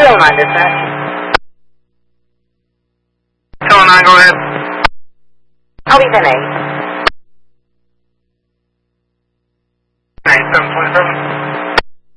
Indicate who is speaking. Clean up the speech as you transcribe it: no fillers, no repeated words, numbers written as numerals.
Speaker 1: 209 dispatch.
Speaker 2: 209, go ahead.
Speaker 1: I'll be 10-8.
Speaker 2: 9727.